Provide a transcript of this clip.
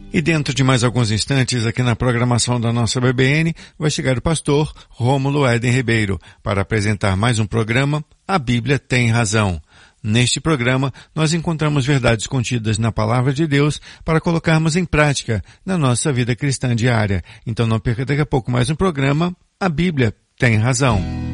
E dentro de mais alguns instantes, aqui na programação da nossa BBN, vai chegar o pastor Rômulo Éden Ribeiro para apresentar mais um programa, A Bíblia Tem Razão. Neste programa, nós encontramos verdades contidas na Palavra de Deus para colocarmos em prática na nossa vida cristã diária. Então não perca daqui a pouco mais um programa, A Bíblia Tem Razão.